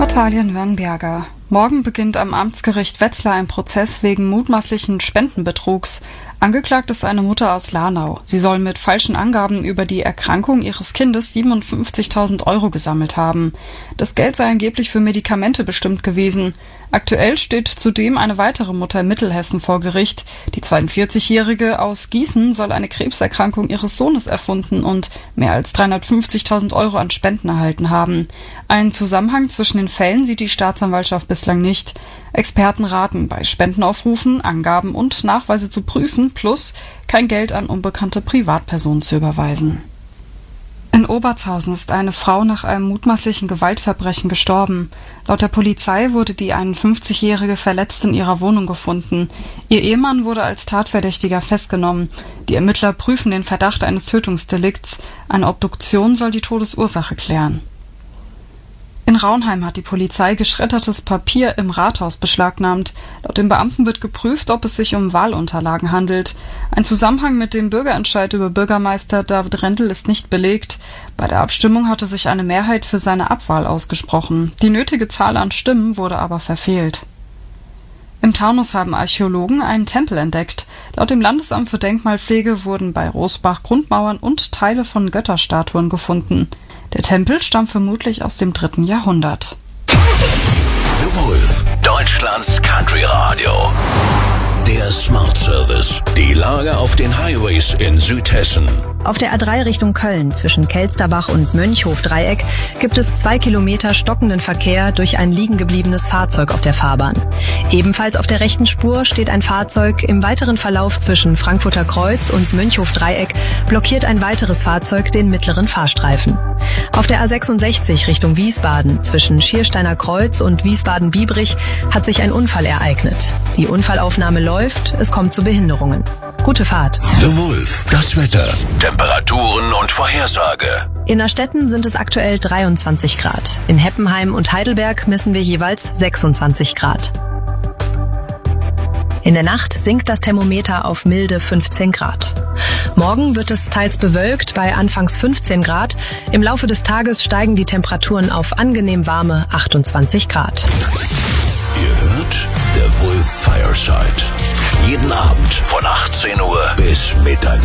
Natalia Nürnberger. Morgen beginnt am Amtsgericht Wetzlar ein Prozess wegen mutmaßlichen Spendenbetrugs. Angeklagt ist eine Mutter aus Lahnau. Sie soll mit falschen Angaben über die Erkrankung ihres Kindes 57.000 € gesammelt haben. Das Geld sei angeblich für Medikamente bestimmt gewesen. Aktuell steht zudem eine weitere Mutter in Mittelhessen vor Gericht. Die 42-Jährige aus Gießen soll eine Krebserkrankung ihres Sohnes erfunden und mehr als 350.000 € an Spenden erhalten haben. Einen Zusammenhang zwischen den Fällen sieht die Staatsanwaltschaft bislang nicht. Experten raten, bei Spendenaufrufen Angaben und Nachweise zu prüfen, plus kein Geld an unbekannte Privatpersonen zu überweisen. In Obertshausen ist eine Frau nach einem mutmaßlichen Gewaltverbrechen gestorben. Laut der Polizei wurde die 51-Jährige verletzt in ihrer Wohnung gefunden. Ihr Ehemann wurde als Tatverdächtiger festgenommen. Die Ermittler prüfen den Verdacht eines Tötungsdelikts. Eine Obduktion soll die Todesursache klären. In Raunheim hat die Polizei geschreddertes Papier im Rathaus beschlagnahmt. Laut den Beamten wird geprüft, ob es sich um Wahlunterlagen handelt. Ein Zusammenhang mit dem Bürgerentscheid über Bürgermeister David Rendel ist nicht belegt. Bei der Abstimmung hatte sich eine Mehrheit für seine Abwahl ausgesprochen. Die nötige Zahl an Stimmen wurde aber verfehlt. Im Taunus haben Archäologen einen Tempel entdeckt. Laut dem Landesamt für Denkmalpflege wurden bei Rosbach Grundmauern und Teile von Götterstatuen gefunden. Der Tempel stammt vermutlich aus dem 3. Jahrhundert. The Wolf, Deutschlands Country Radio. Der Smart Service. Die Lage auf den Highways in Südhessen. Auf der A3 Richtung Köln zwischen Kelsterbach und Mönchhof-Dreieck gibt es 2 Kilometer stockenden Verkehr durch ein liegengebliebenes Fahrzeug auf der Fahrbahn. Ebenfalls auf der rechten Spur steht ein Fahrzeug. Im weiteren Verlauf zwischen Frankfurter Kreuz und Mönchhof-Dreieck blockiert ein weiteres Fahrzeug den mittleren Fahrstreifen. Auf der A66 Richtung Wiesbaden zwischen Schiersteiner Kreuz und Wiesbaden-Biebrich hat sich ein Unfall ereignet. Die Unfallaufnahme läuft, es kommt zu Behinderungen. Gute Fahrt. The Wolf, das Wetter, Temperaturen und Vorhersage. In Erstetten sind es aktuell 23 Grad. In Heppenheim und Heidelberg messen wir jeweils 26 Grad. In der Nacht sinkt das Thermometer auf milde 15 Grad. Morgen wird es teils bewölkt bei anfangs 15 Grad. Im Laufe des Tages steigen die Temperaturen auf angenehm warme 28 Grad. Ihr hört The Wolf Fireside. Jeden Abend von 18 Uhr bis Mitternacht.